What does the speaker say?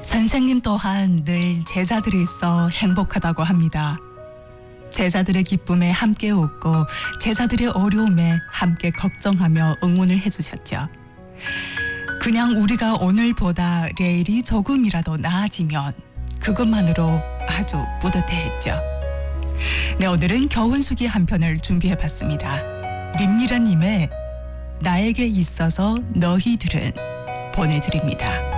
선생님 또한 늘 제자들이 있어 행복하다고 합니다. 제자들의 기쁨에 함께 웃고 제자들의 어려움에 함께 걱정하며 응원을 해주셨죠. 그냥 우리가 오늘보다 내일이 조금이라도 나아지면 그것만으로 아주 뿌듯해했죠. 네, 오늘은 겨운수기 한 편을 준비해봤습니다. 림미라님의 나에게 있어서 너희들은 보내드립니다.